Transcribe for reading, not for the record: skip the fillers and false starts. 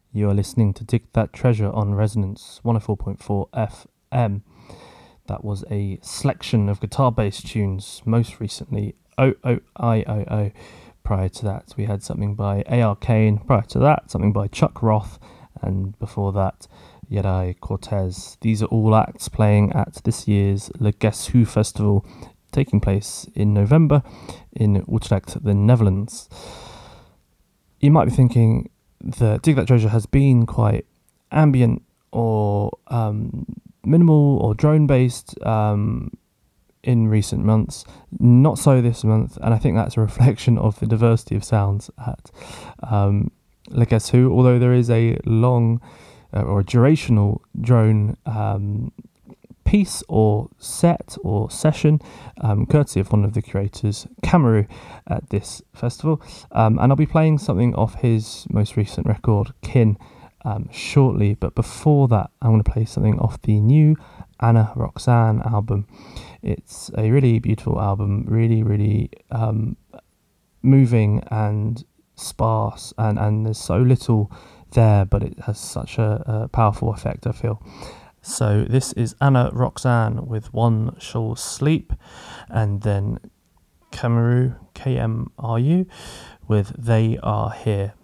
You are listening to Dig That Treasure on Resonance 104.4 FM. That was a selection of guitar-based tunes, most recently O-O-I-O-O. Prior to that, we had something by A.R. Kane. Prior to that, something by Chuck Roth. And before that, Yedai Cortez. These are all acts playing at this year's Le Guess Who Festival, taking place in November in Utrecht, the Netherlands. You might be thinking that Dig That Treasure has been quite ambient or minimal or drone-based in recent months. Not so this month, and I think that's a reflection of the diversity of sounds at Le Guess Who, although there is a long or a durational drone piece or set or session, courtesy of one of the curators, Kamaru, at this festival. And I'll be playing something off his most recent record, Kin, shortly. But before that, I'm going to play something off the new Anna Roxanne album. It's a really beautiful album, really moving and sparse, and there's so little there, but it has such a powerful effect, I feel. So this is Anna Roxanne with One Shall Sleep, and then Kamaru, Kmru, with They Are Here.